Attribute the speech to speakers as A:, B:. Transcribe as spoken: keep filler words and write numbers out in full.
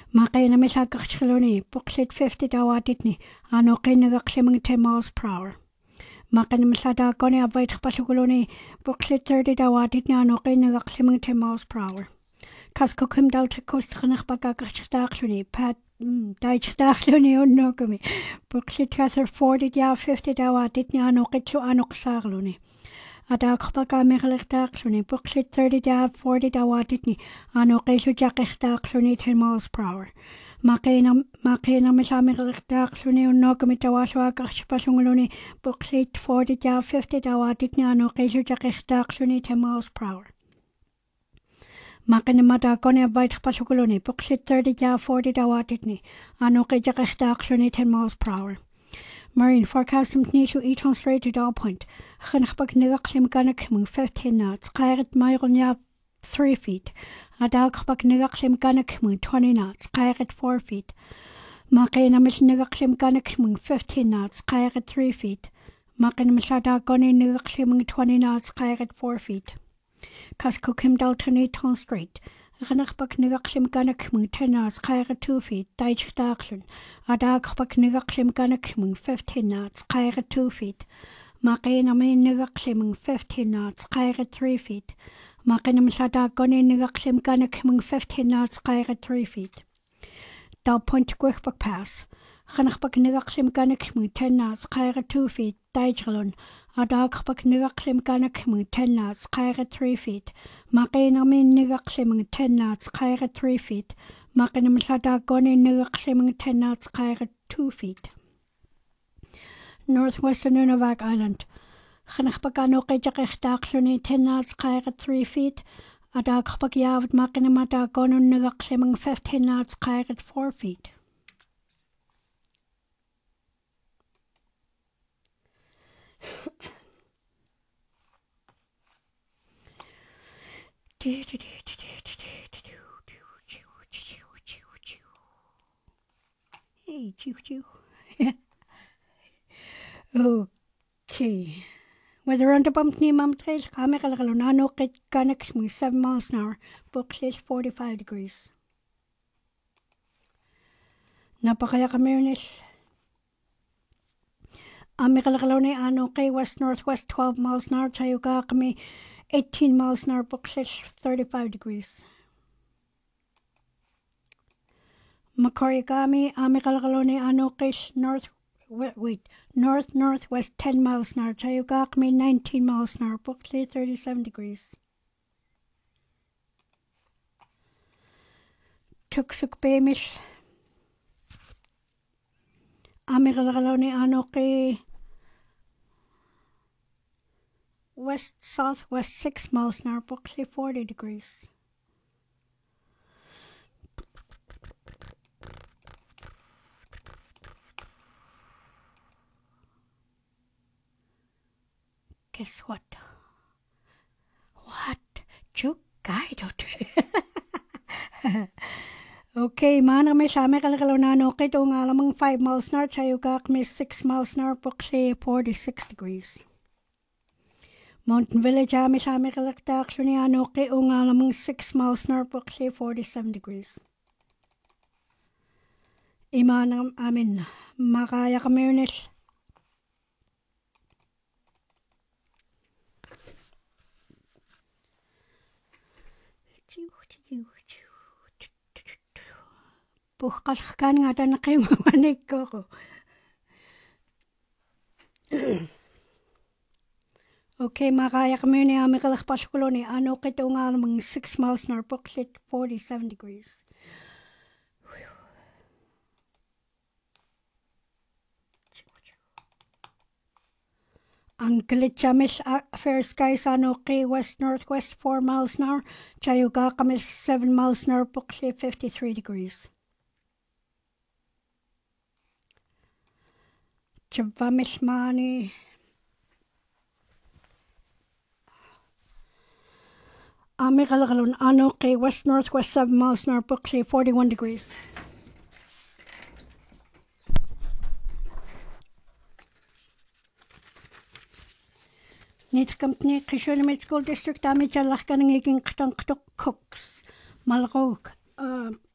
A: Maqina misaqarchiluni puqsit fifty dawatitni anoqinagaqlimang ten miles per hour. Maqina misaqaqoni avaitqpasukuluni puqsit thirty dawatitni anoqinagaqlimang ten miles per hour. Kaskokim dalta kostqanaqpaqaqarchitaqluni pat daichtaqluni unnokami. Puqsit kasar forty ya fifty dawatitni anoqitlu anoqsaqluni. Adaqpaqamiqliqtaqluni puqsit thirty ya forty dawatitni anoqislu jaqixtaqluni ten miles per hour. Maqina maqina misamiqliqtaqluni unnokami tawaswaqarchipasunguluni puqsit forty ya fifty dawatitni anoqislu jaqixtaqluni ten miles per hour. Maqina mataqoni avaitqpasukuluni puqsit thirty ya forty dawatitni anoqijaqixtaqluni ten miles per hour. Marine forecast nishu eton straight to Dow Point. Chinachbak nigaklim ganakmung fifteen knots. Kairat Myronya three feet. Adagbak nigaklim ganakmung twenty knots. Kairat four feet. Makina mish nigaklim ganakmung fifteen knots. Kairat three feet. Makina mishada goni nigaklim twenty knots. Kairat four feet. Kaskokim Dalton eton straight. Ranachbak nigaklim ganakmung ten knots, kairat two feet, daichtaqlun. Adagabak nigaklim ganakmung fifteen knots, kairat two feet. Maqina min nigaklim fifteen knots, kairat three feet. Maqina msadagoni nigaklim ganakmung fifteen knots, kairat three feet. Dow Point Gwichbak Pass. Ranachbak nigaklim ganakmung ten knots, kairat two feet, daichlun. Adagabak nigaklim ganakmung ten knots, kairat three feet. Maqina min nigaklim ten knots, kairat three feet. Maqina msadagoni nigaklim ten knots, kairat two feet. Northwestern Nunavak Island. Chanachbagano qijaqixtaqluni ten knots, kairat three feet. Adagabak yavad maqina madagono nigaklim fifteen knots, kairat four feet. Hey, choo choo. Okay. Weather on the bump near Mum Trace, Kamekalano, Ganak, seven miles an hour, Booklis forty-five degrees. Napakayakamirnis. Amikalakalone Anoke, west northwest twelve miles an hour, Chayugakami, eighteen miles an hour, Booklis thirty-five degrees. Makorigami, Amikalakalone Anoke, north wait, north northwest ten miles an hour, Chayugakami, nineteen miles an hour, Booklis thirty-seven degrees. Tuksuk Bamish, Amikalakalone Anoke, west southwest six miles an hour, Buxley forty degrees. Guess what? What? Juk guide. Okay, mana miss Amikalakalonano, Kitong Alamang five miles an hour, Chayugak miss six miles an hour, Buxley forty-six degrees. Mountain Village, Amish Amikalaktaksuniano, Kitong Alamang six miles an hour, Buxley forty-seven degrees. Imanam Amin, Makaya Kamirnish. Puhkaskan nga na kayo mawanig ko. Okay, makaya kami ni Amikalakpasukuloni. Ano kito nga namang six miles an hour, Buxley forty-seven degrees. Ang Glitchamish fair skies ano kay west northwest four miles an hour, Chayugakamish seven miles an hour, Buxley fifty-three degrees. Chavamish mani Amikalakalon ano kay west northwest seven miles an hour, Buxley forty-one degrees. Nit company Kishonamet School District dami jalak ka nangiging katang katok cooks malrog uh,